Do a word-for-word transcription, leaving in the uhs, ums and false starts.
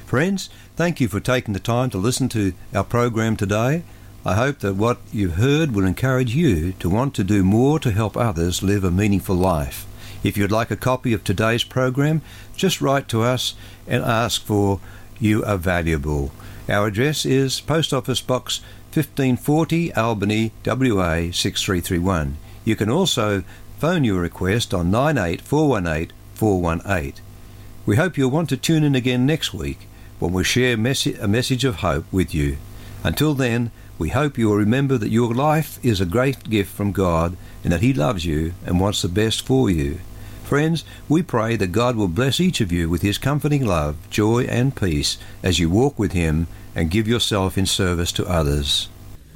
Friends, thank you for taking the time to listen to our program today. I hope that what you've heard will encourage you to want to do more to help others live a meaningful life. If you'd like a copy of today's program, just write to us and ask for You Are Valuable. Our address is Post Office Box fifteen forty, Albany, W A six three three one. You can also phone your request on nine eight four one eight four one eight. We hope you'll want to tune in again next week when we share messi- a message of hope with you. Until then, we hope you will remember that your life is a great gift from God and that He loves you and wants the best for you. Friends, we pray that God will bless each of you with His comforting love, joy and peace as you walk with Him and give yourself in service to others.